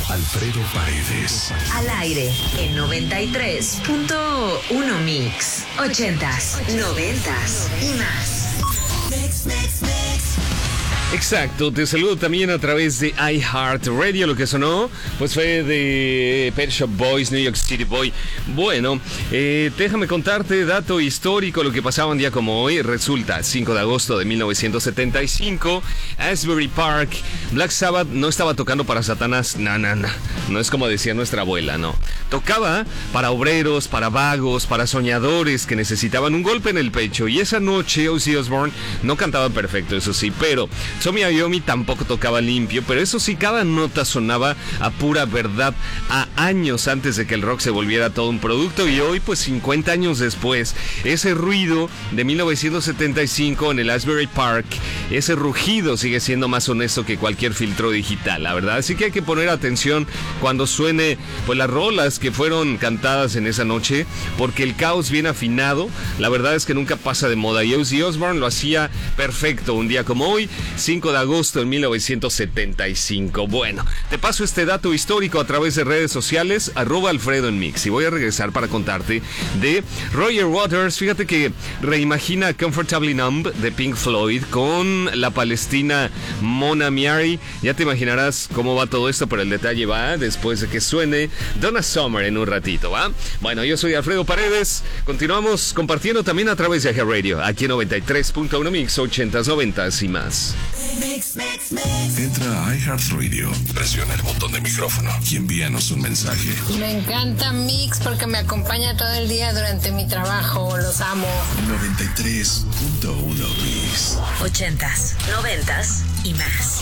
Alfredo Paredes. Al aire en 93.1 Mix. 80s, 90s y más. Mix. Exacto, te saludo también a través de iHeartRadio. Lo que sonó pues fue de Pet Shop Boys, New York City Boy. Bueno, déjame contarte dato histórico, lo que pasaba un día como hoy. Resulta, 5 de agosto de 1975, Asbury Park. Black Sabbath no estaba tocando para Satanás, no es como decía nuestra abuela, no. Tocaba para obreros, para vagos, para soñadores que necesitaban un golpe en el pecho. Y esa noche Ozzy Osbourne no cantaba perfecto, eso sí, pero Tommy Iommi tampoco tocaba limpio, pero eso sí, cada nota sonaba a pura verdad, a años antes de que el rock se volviera todo un producto. Y hoy, pues 50 años después, ese ruido de 1975 en el Asbury Park, ese rugido sigue siendo más honesto que cualquier filtro digital, la verdad. Así que hay que poner atención cuando suene pues las rolas que fueron cantadas en esa noche, porque el caos bien afinado, la verdad es que nunca pasa de moda. Y Ozzy Osbourne lo hacía perfecto un día como hoy, 5 de agosto de 1975. Bueno, te paso este dato histórico a través de redes sociales, @Alfredo en Mix. Y voy a regresar para contarte de Roger Waters. Fíjate que reimagina Comfortably Numb de Pink Floyd con la palestina Mona Miari. Ya te imaginarás cómo va todo esto, pero el detalle va después de que suene Donna Summer en un ratito, ¿va? Bueno, yo soy Alfredo Paredes. Continuamos compartiendo también a través de iHeartRadio, aquí en 93.1 Mix, 80s, 90s y más. Entra a iHeartRadio, presiona el botón de micrófono y envíanos un mensaje. Me encanta Mix porque me acompaña todo el día durante mi trabajo. Los amo. 93.1 Mix. 80s, 90s y más.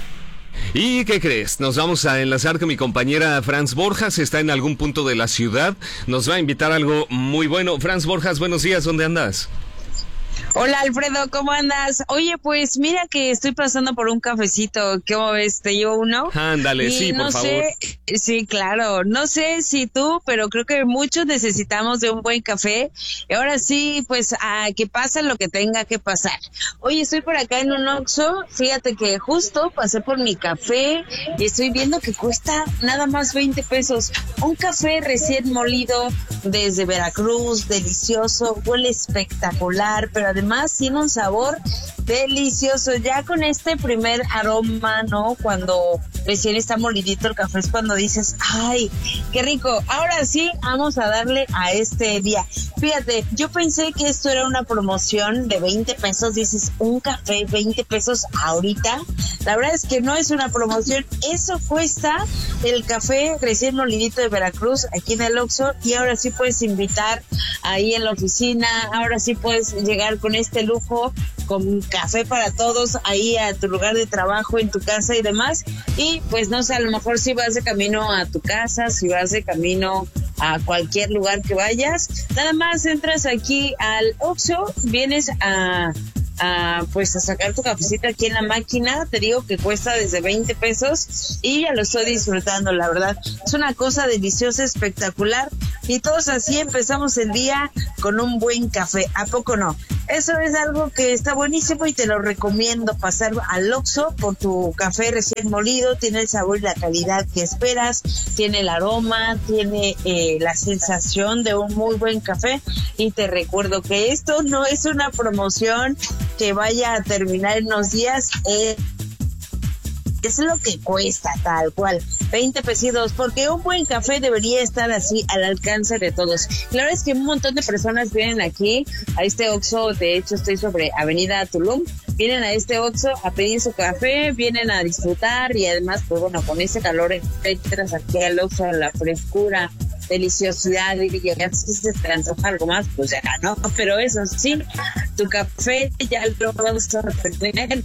¿Y qué crees? Nos vamos a enlazar con mi compañera Franz Borjas. Está en algún punto de la ciudad. Nos va a invitar a algo muy bueno. Franz Borjas, buenos días. ¿Dónde andas? Hola Alfredo, ¿cómo andas? Oye, pues mira que estoy pasando por un cafecito, ¿cómo ves? ¿Te llevo uno? Ándale, sí, por favor. Sí, claro, no sé si tú, pero creo que muchos necesitamos de un buen café. Y ahora sí, pues que pase lo que tenga que pasar. Oye, estoy por acá en un Oxxo, fíjate que justo pasé por mi café y estoy viendo que cuesta nada más 20 pesos. Un café recién molido desde Veracruz, delicioso, huele espectacular, pero además tiene un sabor delicioso, ya con este primer aroma, ¿no? Cuando recién está molidito el café es cuando dices, ¡ay, qué rico! Ahora sí, vamos a darle a este día. Fíjate, yo pensé que esto era una promoción de 20 pesos, dices, un café, 20 pesos ahorita. La verdad es que no es una promoción, eso cuesta el café recién molidito de Veracruz, aquí en el Oxxo, y ahora sí puedes invitar ahí en la oficina, ahora sí puedes llegar con este lujo, con café para todos ahí a tu lugar de trabajo, en tu casa y demás. Y pues no sé, a lo mejor si vas de camino a tu casa, si vas de camino a cualquier lugar que vayas, nada más entras aquí al Oxxo, vienes a sacar tu cafecito aquí en la máquina. Te digo que cuesta desde 20 pesos y ya lo estoy disfrutando, la verdad. Es una cosa deliciosa, espectacular, y todos así empezamos el día con un buen café, ¿a poco no? Eso es algo que está buenísimo y te lo recomiendo, pasar al Oxxo por tu café recién molido. Tiene el sabor y la calidad que esperas, tiene el aroma, tiene la sensación de un muy buen café. Y te recuerdo que esto no es una promoción que vaya a terminar en unos días, es lo que cuesta, tal cual, 20 pesitos, porque un buen café debería estar así al alcance de todos. La verdad es que un montón de personas vienen aquí a este Oxxo, de hecho estoy sobre Avenida Tulum, vienen a este Oxxo a pedir su café, vienen a disfrutar, y además, pues bueno, con ese calor entras aquí al Oxxo, a la frescura, deliciosidad, y ya si te antoja algo más, pues ya no, pero eso sí, tu café ya lo vamos a tener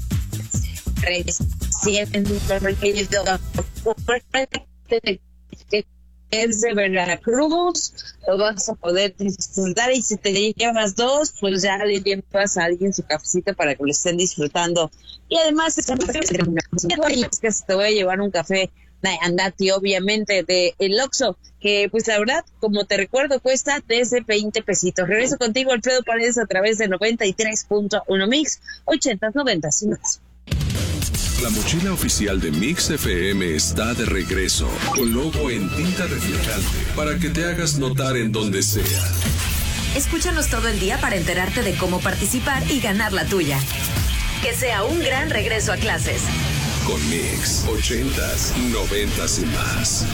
es de Veracruz, lo vas a poder disfrutar, y si te llevas dos, pues ya le llevas a alguien su cafecito para que lo estén disfrutando. Y además es que te voy a llevar un café Andati, obviamente, de el Oxxo, que pues la verdad, como te recuerdo, cuesta desde 20 pesitos. Regreso contigo, Alfredo Paredes, a través de 93.1 Mix, 80s, 90s y más. La mochila oficial de Mix FM está de regreso, con logo en tinta reflejante, para que te hagas notar en donde sea. Escúchanos todo el día para enterarte de cómo participar y ganar la tuya. Que sea un gran regreso a clases. Con Mix, 80s, 90s y más.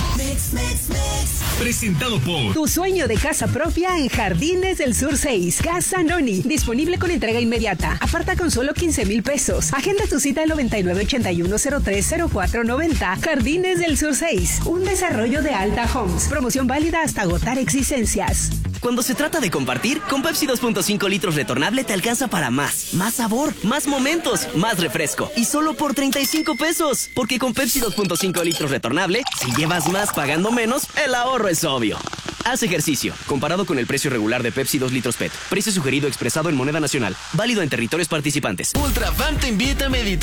Presentado por Tu sueño de casa propia en Jardines del Sur 6. Casa Noni. Disponible con entrega inmediata. Aparta con solo 15,000 pesos. Agenda tu cita al 9981030490. Jardines del Sur 6. Un desarrollo de Alta Homes. Promoción válida hasta agotar existencias. Cuando se trata de compartir, con Pepsi 2.5 litros retornable te alcanza para más. Más sabor, más momentos, más refresco. Y solo por 35 pesos. Porque con Pepsi 2.5 litros retornable, si llevas más pagando menos, el ahorro es obvio. Haz ejercicio. Comparado con el precio regular de Pepsi 2 litros PET. Precio sugerido expresado en moneda nacional. Válido en territorios participantes. Ultravan te invita a meditar